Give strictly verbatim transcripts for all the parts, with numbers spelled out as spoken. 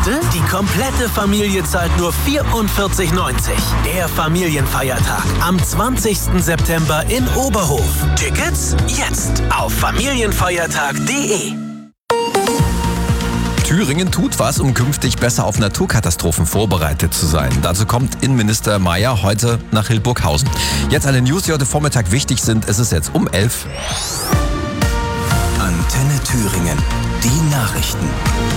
Heute die komplette Familie zahlt nur vierundvierzig neunzig. Der Familienfeiertag am zwanzigsten September in Oberhof. Tickets jetzt auf familienfeiertag punkt de. Thüringen tut was, um künftig besser auf Naturkatastrophen vorbereitet zu sein. Dazu kommt Innenminister Mayer heute nach Hildburghausen. Jetzt alle News, die heute Vormittag wichtig sind. Es ist jetzt um elf. Antenne Thüringen. Die Nachrichten.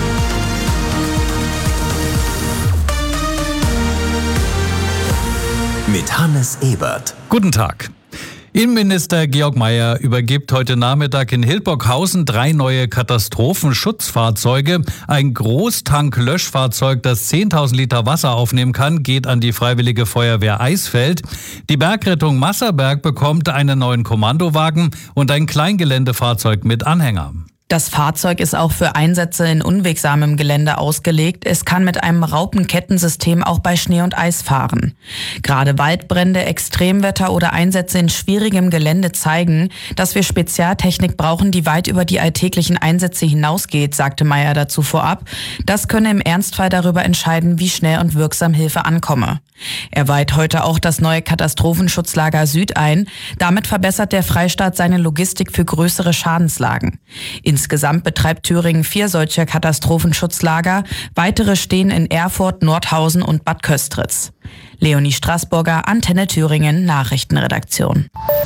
Mit Hannes Ebert. Guten Tag. Innenminister Georg Mayer übergibt heute Nachmittag in Hildburghausen drei neue Katastrophenschutzfahrzeuge. Ein Großtank-Löschfahrzeug, das zehntausend Liter Wasser aufnehmen kann, geht an die Freiwillige Feuerwehr Eisfeld. Die Bergrettung Masserberg bekommt einen neuen Kommandowagen und ein Kleingeländefahrzeug mit Anhänger. Das Fahrzeug ist auch für Einsätze in unwegsamem Gelände ausgelegt. Es kann mit einem Raupenkettensystem auch bei Schnee und Eis fahren. Gerade Waldbrände, Extremwetter oder Einsätze in schwierigem Gelände zeigen, dass wir Spezialtechnik brauchen, die weit über die alltäglichen Einsätze hinausgeht, sagte Mayer dazu vorab. Das könne im Ernstfall darüber entscheiden, wie schnell und wirksam Hilfe ankomme. Er weiht heute auch das neue Katastrophenschutzlager Süd ein. Damit verbessert der Freistaat seine Logistik für größere Schadenslagen. Insgesamt betreibt Thüringen vier solcher Katastrophenschutzlager. Weitere stehen in Erfurt, Nordhausen und Bad Köstritz. Leonie Straßburger, Antenne Thüringen, Nachrichtenredaktion.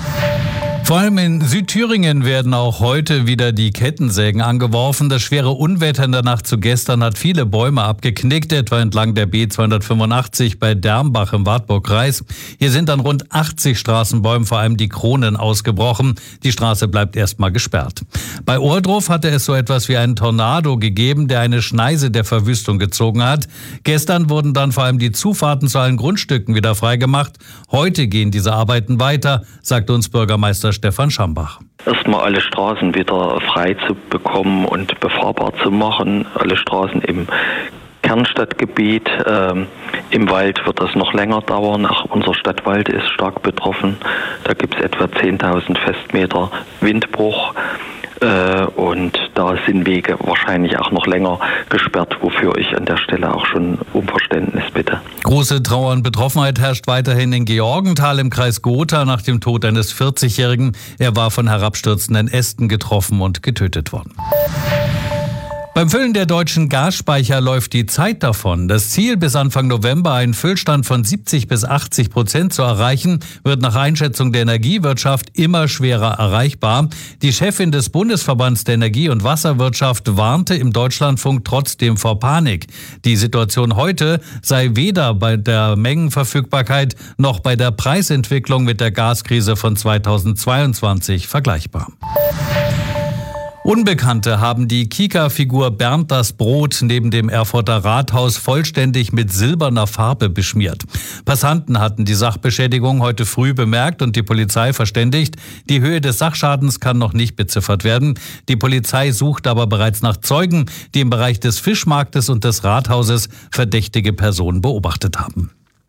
Vor allem in Südthüringen werden auch heute wieder die Kettensägen angeworfen. Das schwere Unwetter in der Nacht zu gestern hat viele Bäume abgeknickt, etwa entlang der B zweihundertfünfundachtzig bei Dermbach im Wartburgkreis. Hier sind an rund achtzig Straßenbäumen vor allem die Kronen ausgebrochen. Die Straße bleibt erstmal gesperrt. Bei Ohrdruf hatte es so etwas wie einen Tornado gegeben, der eine Schneise der Verwüstung gezogen hat. Gestern wurden dann vor allem die Zufahrten zu allen Grundstücken wieder freigemacht. Heute gehen diese Arbeiten weiter, sagt uns Bürgermeister Stefan Schambach. Erstmal alle Straßen wieder frei zu bekommen und befahrbar zu machen. Alle Straßen im Kernstadtgebiet. Ähm, Im Wald wird das noch länger dauern. Auch unser Stadtwald ist stark betroffen. Da gibt es etwa zehntausend Festmeter Windbruch. Äh, und da sind Wege wahrscheinlich auch noch länger gesperrt, wofür ich an der Stelle auch schon um Verständnis bitte. Große Trauer und Betroffenheit herrscht weiterhin in Georgenthal im Kreis Gotha nach dem Tod eines vierzigjährigen. Er war von herabstürzenden Ästen getroffen und getötet worden. Beim Füllen der deutschen Gasspeicher läuft die Zeit davon. Das Ziel, bis Anfang November einen Füllstand von siebzig bis achtzig Prozent zu erreichen, wird nach Einschätzung der Energiewirtschaft immer schwerer erreichbar. Die Chefin des Bundesverbands der Energie- und Wasserwirtschaft warnte im Deutschlandfunk trotzdem vor Panik. Die Situation heute sei weder bei der Mengenverfügbarkeit noch bei der Preisentwicklung mit der Gaskrise von zweitausendzweiundzwanzig vergleichbar. Unbekannte haben die Kika-Figur Bernd das Brot neben dem Erfurter Rathaus vollständig mit silberner Farbe beschmiert. Passanten hatten die Sachbeschädigung heute früh bemerkt und die Polizei verständigt. Die Höhe des Sachschadens kann noch nicht beziffert werden. Die Polizei sucht aber bereits nach Zeugen, die im Bereich des Fischmarktes und des Rathauses verdächtige Personen beobachtet haben.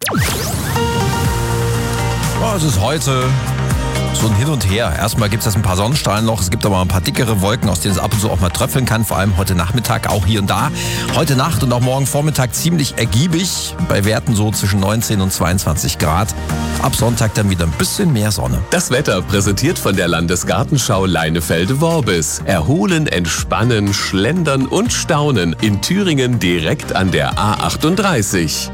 Oh, es ist heute so ein Hin und Her. Erstmal gibt es jetzt ein paar Sonnenstrahlen noch. Es gibt aber ein paar dickere Wolken, aus denen es ab und zu auch mal tröpfeln kann. Vor allem heute Nachmittag, auch hier und da. Heute Nacht und auch morgen Vormittag ziemlich ergiebig. Bei Werten so zwischen neunzehn und zweiundzwanzig Grad. Ab Sonntag dann wieder ein bisschen mehr Sonne. Das Wetter präsentiert von der Landesgartenschau Leinefelde-Worbis. Erholen, entspannen, schlendern und staunen. In Thüringen direkt an der A achtunddreißig.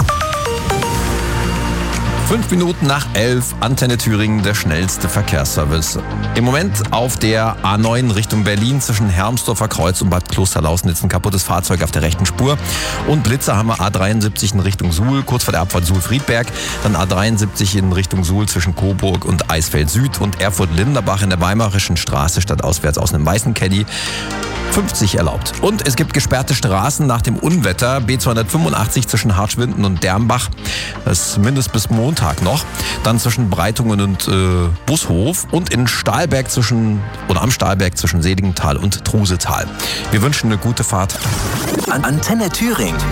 Fünf Minuten nach elf, Antenne Thüringen, der schnellste Verkehrsservice. Im Moment auf der A neun Richtung Berlin zwischen Hermsdorfer Kreuz und Bad Klosterlausnitz ein kaputtes Fahrzeug auf der rechten Spur. Und Blitzer haben wir A dreiundsiebzig in Richtung Suhl, kurz vor der Abfahrt Suhl-Friedberg. Dann A dreiundsiebzig in Richtung Suhl zwischen Coburg und Eisfeld Süd und Erfurt-Linderbach in der Weimarischen Straße stadtauswärts aus einem weißen Caddy. fünfzig erlaubt. Und es gibt gesperrte Straßen nach dem Unwetter. B zweihundertfünfundachtzig zwischen Hartschwinden und Dermbach. Das ist mindestens bis Montag noch. Dann zwischen Breitungen und äh, Bushof. Und in Stahlberg zwischen, oder am Stahlberg zwischen Seligenthal und Trusetal. Wir wünschen eine gute Fahrt. Antenne Thüringen.